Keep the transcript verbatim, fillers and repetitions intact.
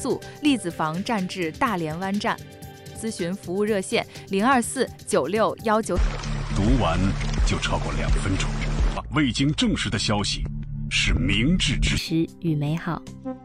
速，栗子房站至大连湾站。咨询服务热线零二四九六幺九。 读完就超过两分钟，未经证实的消息是明智之实与美好。